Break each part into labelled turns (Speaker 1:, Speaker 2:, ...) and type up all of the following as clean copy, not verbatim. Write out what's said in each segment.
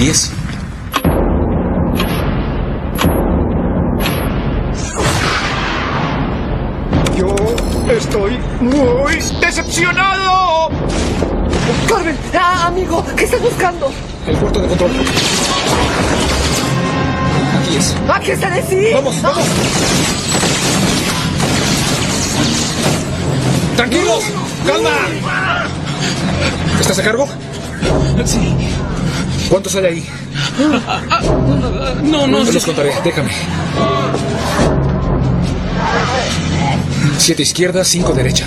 Speaker 1: 10.
Speaker 2: Yo estoy muy decepcionado.
Speaker 3: Corbin, amigo, ¿qué estás buscando?
Speaker 1: El puerto de control. Aquí es.
Speaker 3: ¡Aquí está de sí!
Speaker 1: ¡Vamos, vamos! ¡Tranquilos! ¡Calma! ¿Estás a cargo?
Speaker 4: Sí.
Speaker 1: ¿Cuántos hay ahí?
Speaker 4: No
Speaker 1: Te
Speaker 4: sé.
Speaker 1: los contaré, déjame. 7 izquierda, 5 derecha.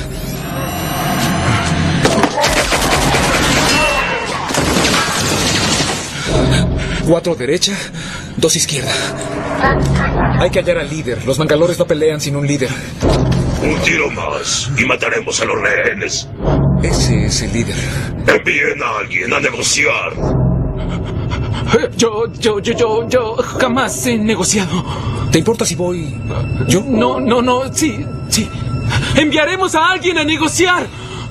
Speaker 1: 4 derecha, 2 izquierda. Hay que hallar al líder. Los mangalores no pelean sin un líder.
Speaker 5: Un tiro más y mataremos a los rehenes.
Speaker 1: Ese es el líder.
Speaker 5: Envíen a alguien a negociar.
Speaker 4: Yo jamás he negociado.
Speaker 1: ¿Te importa si voy yo?
Speaker 4: No, sí. Enviaremos a alguien a negociar.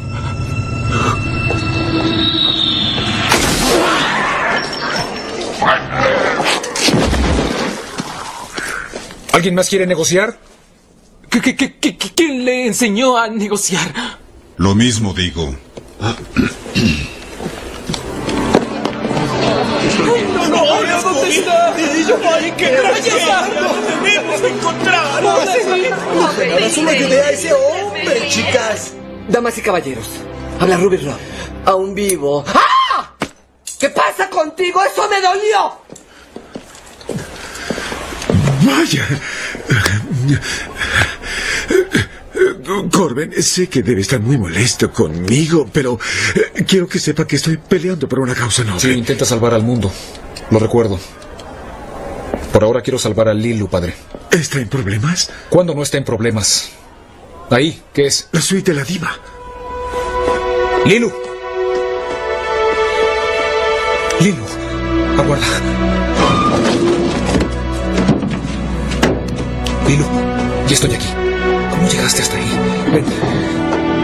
Speaker 1: ¿Alguien más quiere negociar?
Speaker 4: ¿Quién le enseñó a negociar?
Speaker 6: Lo mismo digo.
Speaker 4: ¿Dónde está?
Speaker 2: ¡Debemos encontrar!
Speaker 3: Nada, solo ayudé a ese hombre, chicas. Damas y caballeros, habla Ruby Rob. Aún vivo. ¡Ah! ¿Qué pasa contigo? ¡Eso me dolió!
Speaker 7: Vaya. Corbin, sé que debe estar muy molesto conmigo, pero quiero que sepa que estoy peleando por una causa noble.
Speaker 1: Sí, intenta salvar al mundo. Lo recuerdo. Por ahora quiero salvar a Lilu, padre.
Speaker 7: ¿Está en problemas?
Speaker 1: ¿Cuándo no está en problemas? Ahí, ¿qué es?
Speaker 7: La suite de la diva.
Speaker 1: Lilu. Lilu, aguarda. Lilu, ya estoy aquí. ¿Cómo llegaste hasta ahí? Ven.